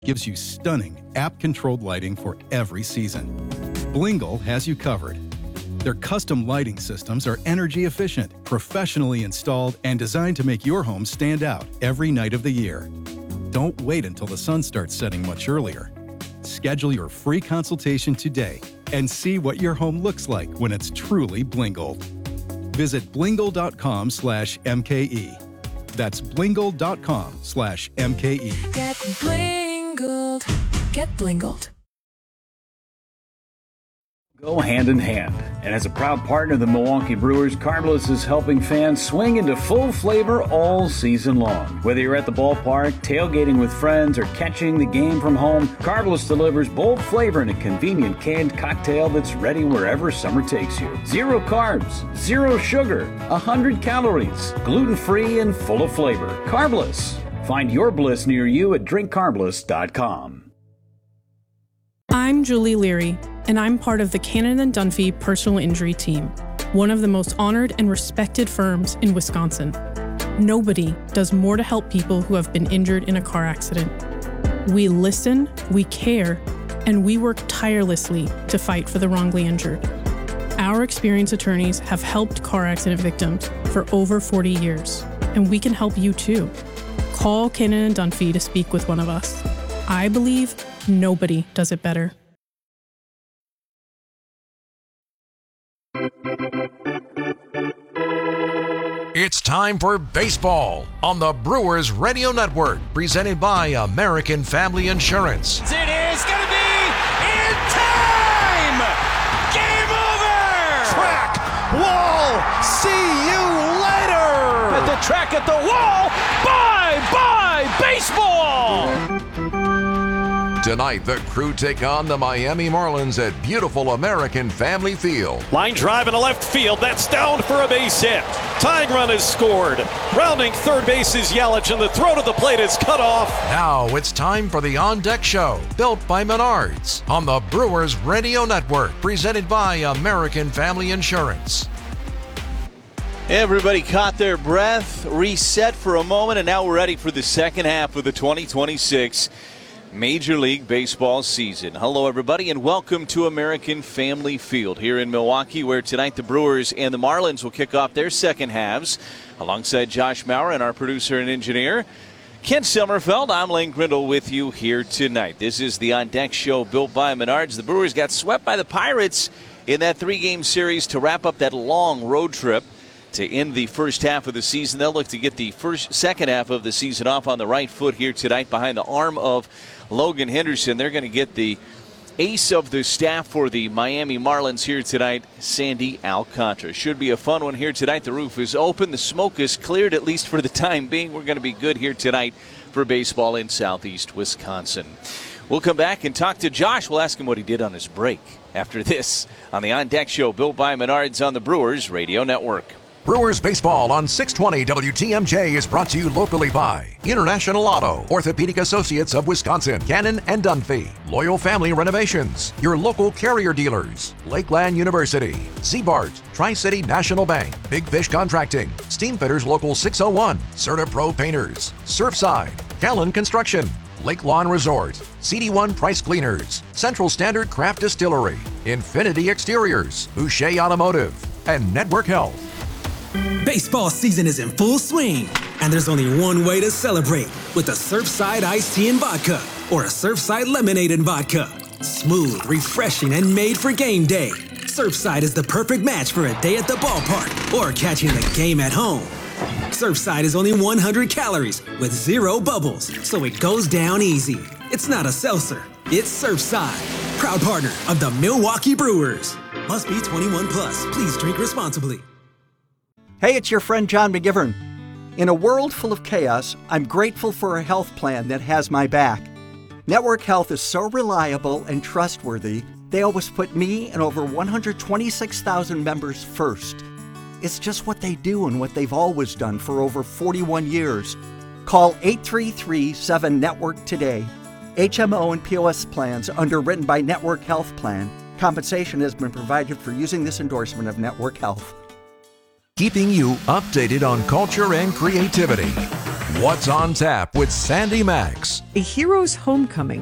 gives you stunning, app-controlled lighting for every season. Blingle has you covered. Their custom lighting systems are energy efficient, professionally installed, and designed to make your home stand out every night of the year. Don't wait until the sun starts setting much earlier. Schedule your free consultation today and see what your home looks like when it's truly Blingled. Visit blingle.com/MKE. That's blingle.com/MKE. Get Blingled. Get Blingled. Go hand in hand. And as a proud partner of the Milwaukee Brewers, Carbless is helping fans swing into full flavor all season long. Whether you're at the ballpark, tailgating with friends, or catching the game from home, Carbless delivers bold flavor in a convenient canned cocktail that's ready wherever summer takes you. 0 carbs, 0 sugar, 100 calories, gluten-free and full of flavor. Carbless. Find your bliss near you at drinkcarbless.com. I'm Julie Leary, and I'm part of the Cannon and Dunphy Personal Injury Team, one of the most honored and respected firms in Wisconsin. Nobody does more to help people who have been injured in a car accident. We listen, we care, and we work tirelessly to fight for the wrongly injured. Our experienced attorneys have helped car accident victims for over 40 years, and we can help you too. Call Cannon and Dunphy to speak with one of us. I believe nobody does it better. It's time for baseball on the Brewers Radio Network, presented by American Family Insurance. It is going to be in time! Game over! Track, wall, see you later! At the track, at the wall, bye-bye baseball! Tonight, the Crew take on the Miami Marlins at beautiful American Family Field. Line drive in the left field. That's down for a base hit. Tying run is scored. Rounding third base is Yelich, and the throw to the plate is cut off. Now it's time for the On Deck Show, built by Menards, on the Brewers Radio Network, presented by American Family Insurance. Everybody caught their breath, reset for a moment, and now we're ready for the second half of the 2026 Major League Baseball season. Hello, everybody, and welcome to American Family Field here in Milwaukee, where tonight the Brewers and the Marlins will kick off their second halves. Alongside Josh Maurer and our producer and engineer, Ken Sommerfeld, I'm Lane Grindle with you here tonight. This is the On Deck Show built by Menards. The Brewers got swept by the Pirates in that 3-game series to wrap up that long road trip to end the first half of the season. They'll look to get the second half of the season off on the right foot here tonight behind the arm of Logan Henderson. They're going to get the ace of the staff for the Miami Marlins here tonight, Sandy Alcantara. Should be a fun one here tonight. The roof is open. The smoke is cleared, at least for the time being. We're going to be good here tonight for baseball in southeast Wisconsin. We'll come back and talk to Josh. We'll ask him what he did on his break after this on the On Deck Show built by Menards on the Brewers Radio Network. Brewers Baseball on 620 WTMJ is brought to you locally by International Auto, Orthopedic Associates of Wisconsin, Cannon and Dunphy, Loyal Family Renovations, your local carrier dealers, Lakeland University, Zbart, Tri-City National Bank, Big Fish Contracting, Steamfitters Local 601, CertaPro Painters, Surfside, Callan Construction, Lake Lawn Resort, CD1 Price Cleaners, Central Standard Craft Distillery, Infinity Exteriors, Boucher Automotive, and Network Health. Baseball season is in full swing, and there's only one way to celebrate, with a Surfside iced tea and vodka, or a Surfside lemonade and vodka. Smooth, refreshing, and made for game day. Surfside is the perfect match for a day at the ballpark or catching the game at home. Surfside is only 100 calories with 0 bubbles, so it goes down easy. It's not a seltzer, it's Surfside. Proud partner of the Milwaukee Brewers. Must be 21 plus. Please drink responsibly. Hey, it's your friend John McGivern. In a world full of chaos, I'm grateful for a health plan that has my back. Network Health is so reliable and trustworthy, they always put me and over 126,000 members first. It's just what they do and what they've always done for over 41 years. Call 833-7-NETWORK today. HMO and POS plans underwritten by Network Health Plan. Compensation has been provided for using this endorsement of Network Health. Keeping you updated on culture and creativity. What's on Tap with Sandy Max. A Hero's Homecoming